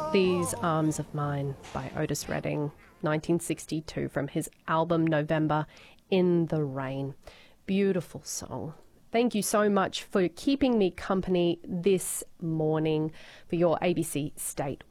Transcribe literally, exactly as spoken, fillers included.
These Arms of Mine by Otis Redding, nineteen sixty-two, from his album November, In the Rain. Beautiful song. Thank you so much for keeping me company this morning for your A B C State